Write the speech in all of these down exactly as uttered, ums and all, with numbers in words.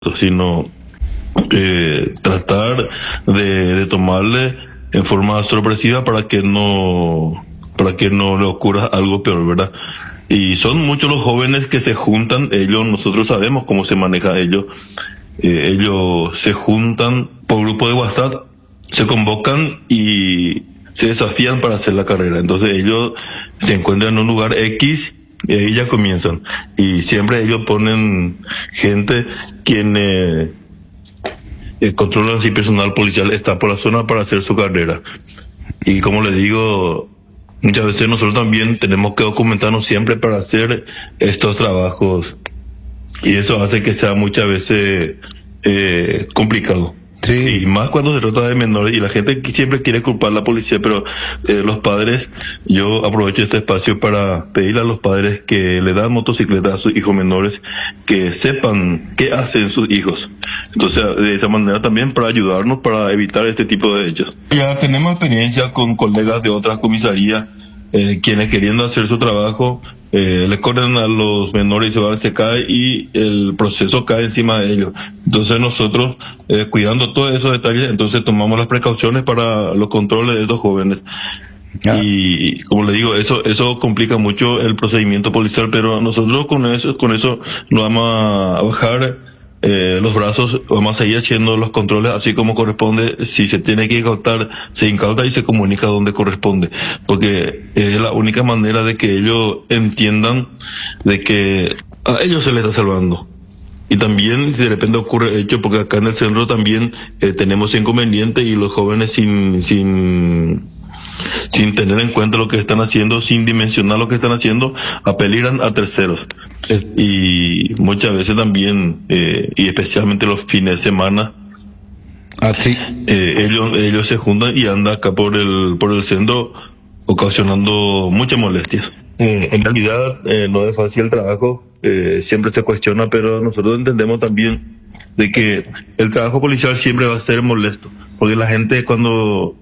sino eh, tratar de, de tomarle en forma sorpresiva para que no para que no le ocurra algo peor, ¿verdad? Y son muchos los jóvenes que se juntan, ellos, nosotros sabemos cómo se maneja ellos, eh, ellos se juntan por grupo de WhatsApp, se convocan y se desafían para hacer la carrera. Entonces ellos se encuentran en un lugar X y ahí ya comienzan. Y siempre ellos ponen gente quienes eh, controlan si personal policial está por la zona para hacer su carrera. Y como les digo, muchas veces nosotros también tenemos que documentarnos siempre para hacer estos trabajos. Y eso hace que sea muchas veces eh, complicado. Sí. Y más cuando se trata de menores y la gente que siempre quiere culpar a la policía, pero eh, los padres, yo aprovecho este espacio para pedirle a los padres que le dan motocicletas a sus hijos menores, que sepan qué hacen sus hijos. Entonces, de esa manera también para ayudarnos para evitar este tipo de hechos. Ya tenemos experiencia con colegas de otras comisarías, eh, quienes queriendo hacer su trabajo, Eh, le corren a los menores y se van, se cae y el proceso cae encima de ellos. Entonces nosotros, eh, cuidando todos esos detalles, entonces tomamos las precauciones para los controles de estos jóvenes. Ah. Y como le digo, eso eso complica mucho el procedimiento policial, pero nosotros con eso con eso no vamos a bajar eh, los brazos, vamos a seguir haciendo los controles así como corresponde. Si se tiene que incautar, se incauta y se comunica donde corresponde, porque es la única manera de que ellos entiendan de que a ellos se les está salvando. Y también si de repente ocurre hecho, porque acá en el centro también eh, tenemos inconvenientes y los jóvenes sin sin sin tener en cuenta lo que están haciendo, sin dimensionar lo que están haciendo, apelan a terceros. Es- Y muchas veces también, eh, y especialmente los fines de semana, Ah, sí. eh, ellos ellos se juntan y andan acá por el por el centro ocasionando muchas molestias. Eh, en realidad eh, no es fácil el trabajo, eh, siempre se cuestiona, pero nosotros entendemos también de que el trabajo policial siempre va a ser molesto, porque la gente cuando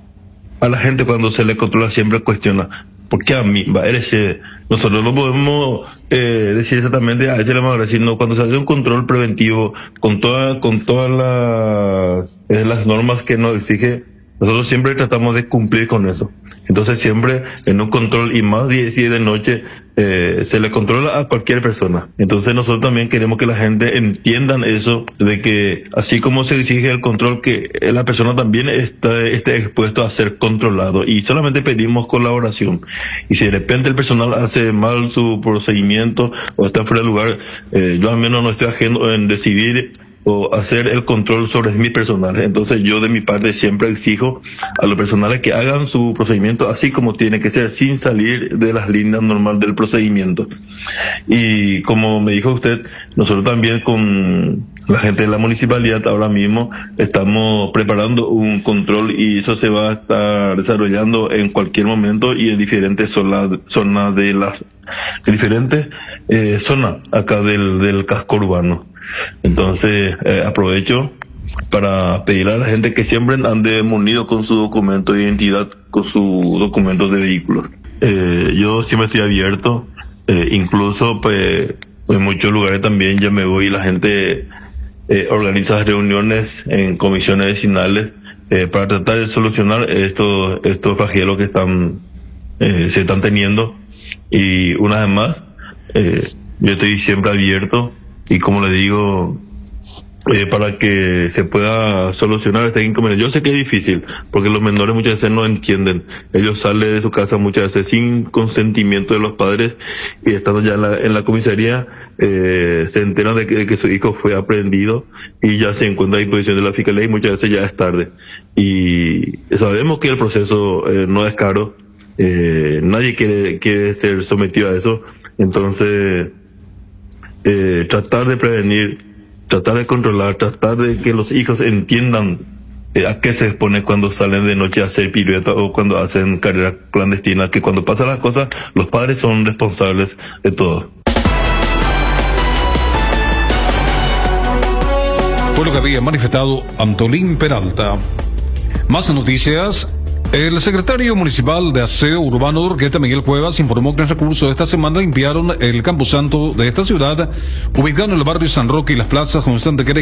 a la gente cuando se le controla siempre cuestiona, ¿por qué a mí? Va, eres, eh, nosotros no podemos eh, decir exactamente, a ese le vamos a decir, no, cuando se hace un control preventivo con toda, con todas las, eh, las normas que nos exige, nosotros siempre tratamos de cumplir con eso. Entonces siempre en un control, y más de diez de noche, eh, se le controla a cualquier persona. Entonces nosotros también queremos que la gente entiendan eso, de que así como se exige el control, que la persona también está, esté expuesto a ser controlado, y solamente pedimos colaboración. Y si de repente el personal hace mal su procedimiento o está fuera de lugar, eh, yo al menos no estoy ajeno en decidir o hacer el control sobre mis personales. Entonces yo de mi parte siempre exijo a los personales que hagan su procedimiento así como tiene que ser, sin salir de las líneas normales del procedimiento. Y como me dijo usted, nosotros también con la gente de la municipalidad ahora mismo estamos preparando un control, y eso se va a estar desarrollando en cualquier momento y en diferentes zonas zonas de las en diferentes eh, zonas acá del, del casco urbano. Entonces eh, aprovecho para pedir a la gente que siempre ande munido con su documento de identidad, con sus documentos de vehículos. Eh, yo siempre estoy abierto, eh, incluso pues en muchos lugares también ya me voy y la gente eh, organiza reuniones en comisiones vecinales eh, para tratar de solucionar estos estos flagelos que están eh, se están teniendo. Y una vez más, eh, yo estoy siempre abierto, y como le digo, eh, para que se pueda solucionar este inconveniente. Yo sé que es difícil, porque los menores muchas veces no entienden. Ellos salen de su casa muchas veces sin consentimiento de los padres, y estando ya en la, en la comisaría, eh, se enteran de que, de que su hijo fue aprehendido y ya se encuentra a disposición de la fiscalía, y muchas veces ya es tarde. Y sabemos que el proceso eh, no es caro, eh, nadie quiere, quiere ser sometido a eso. Entonces, eh, tratar de prevenir, tratar de controlar, tratar de que los hijos entiendan eh, a qué se expone cuando salen de noche a hacer pirueta o cuando hacen carreras clandestinas, que cuando pasan las cosas, los padres son responsables de todo. Fue lo que había manifestado Antolín Peralta. Más noticias El secretario municipal de Aseo Urbano de Urqueta, Miguel Cuevas, informó que en recurso de esta semana limpiaron el camposanto de esta ciudad, ubicado en el barrio San Roque y las plazas Constante Quere